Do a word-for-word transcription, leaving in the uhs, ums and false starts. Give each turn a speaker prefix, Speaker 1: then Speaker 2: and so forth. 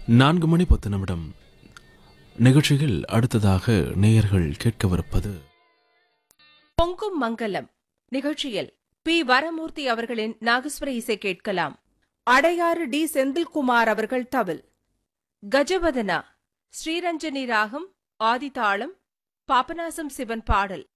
Speaker 1: நான்கு மணி பத்து நிமிடம். நிகழ்ச்சியில் அடுத்ததாக நேயர்கள் கேட்கவிருப்பது
Speaker 2: பொங்கும் மங்கலம். நிகழ்ச்சியில் பி வரமூர்த்தி அவர்களின் நாகஸ்வர இசை கேட்கலாம். அடையாறு டி செந்தில்குமார் அவர்கள் தவில். கஜவதனா ஸ்ரீரஞ்சனி ராகம், ஆதிதாளம், பாபநாசம் சிவன் பாடல்.